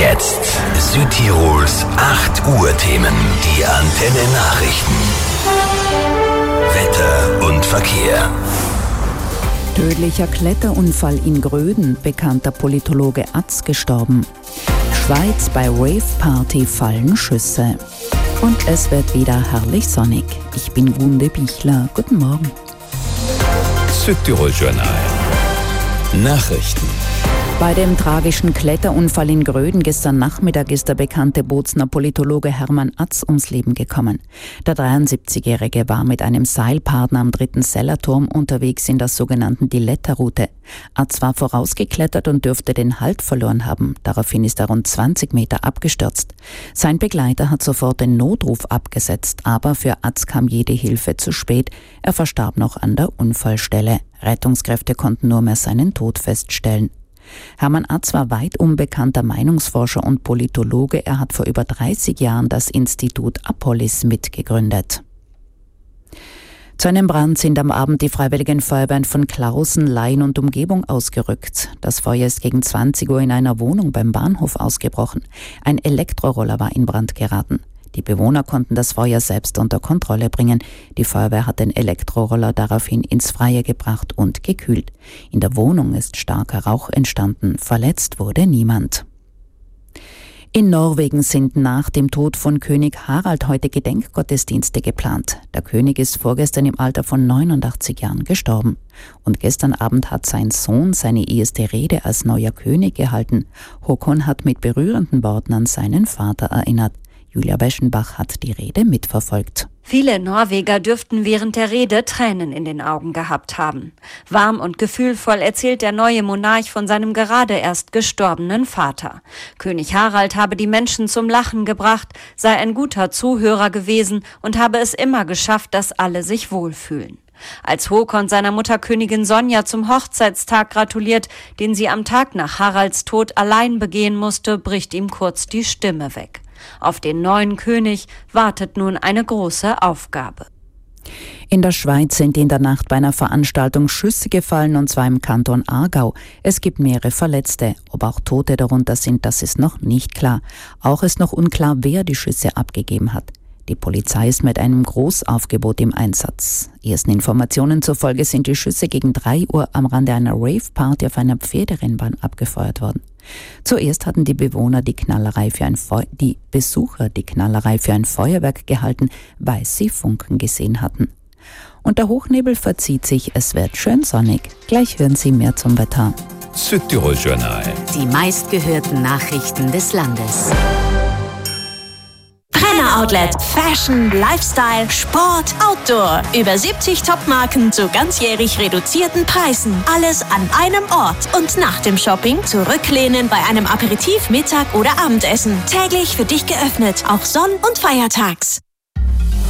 Jetzt Südtirols 8 Uhr Themen. Die Antenne Nachrichten. Wetter und Verkehr. Tödlicher Kletterunfall in Gröden, bekannter Politologe Atz gestorben. Schweiz bei Rave-Party fallen Schüsse. Und es wird wieder herrlich sonnig. Ich bin Gunde Bichler. Guten Morgen. Südtirol Journal. Nachrichten. Bei dem tragischen Kletterunfall in Gröden gestern Nachmittag ist der bekannte Bozner Politologe Hermann Atz ums Leben gekommen. Der 73-Jährige war mit einem Seilpartner am 3. Sellerturm unterwegs in der sogenannten Diletta-Route. Atz war vorausgeklettert und dürfte den Halt verloren haben. Daraufhin ist er rund 20 Meter abgestürzt. Sein Begleiter hat sofort den Notruf abgesetzt, aber für Atz kam jede Hilfe zu spät. Er verstarb noch an der Unfallstelle. Rettungskräfte konnten nur mehr seinen Tod feststellen. Hermann Atz war weit unbekannter Meinungsforscher und Politologe. Er hat vor über 30 Jahren das Institut Apolis mitgegründet. Zu einem Brand sind am Abend die Freiwilligen Feuerwehren von Klausen, Laien und Umgebung ausgerückt. Das Feuer ist gegen 20 Uhr in einer Wohnung beim Bahnhof ausgebrochen. Ein Elektroroller war in Brand geraten. Die Bewohner konnten das Feuer selbst unter Kontrolle bringen. Die Feuerwehr hat den Elektroroller daraufhin ins Freie gebracht und gekühlt. In der Wohnung ist starker Rauch entstanden. Verletzt wurde niemand. In Norwegen sind nach dem Tod von König Harald heute Gedenkgottesdienste geplant. Der König ist vorgestern im Alter von 89 Jahren gestorben. Und gestern Abend hat sein Sohn seine erste Rede als neuer König gehalten. Håkon hat mit berührenden Worten an seinen Vater erinnert. Julia Weschenbach hat die Rede mitverfolgt. Viele Norweger dürften während der Rede Tränen in den Augen gehabt haben. Warm und gefühlvoll erzählt der neue Monarch von seinem gerade erst gestorbenen Vater. König Harald habe die Menschen zum Lachen gebracht, sei ein guter Zuhörer gewesen und habe es immer geschafft, dass alle sich wohlfühlen. Als Håkon seiner Mutter Königin Sonja zum Hochzeitstag gratuliert, den sie am Tag nach Haralds Tod allein begehen musste, bricht ihm kurz die Stimme weg. Auf den neuen König wartet nun eine große Aufgabe. In der Schweiz sind in der Nacht bei einer Veranstaltung Schüsse gefallen, und zwar im Kanton Aargau. Es gibt mehrere Verletzte. Ob auch Tote darunter sind, das ist noch nicht klar. Auch ist noch unklar, wer die Schüsse abgegeben hat. Die Polizei ist mit einem Großaufgebot im Einsatz. Ersten Informationen zufolge sind die Schüsse gegen 3 Uhr am Rande einer Rave-Party auf einer Pferderennbahn abgefeuert worden. Zuerst hatten die Besucher die Knallerei für ein Feuerwerk gehalten, weil sie Funken gesehen hatten. Und der Hochnebel verzieht sich, es wird schön sonnig. Gleich hören Sie mehr zum Wetter. Südtirol Journal. Die meistgehörten Nachrichten des Landes. Outlet. Fashion, Lifestyle, Sport, Outdoor. Über 70 Top-Marken zu ganzjährig reduzierten Preisen. Alles an einem Ort. Und nach dem Shopping zurücklehnen bei einem Aperitif, Mittag oder Abendessen. Täglich für dich geöffnet, auch sonn- und feiertags.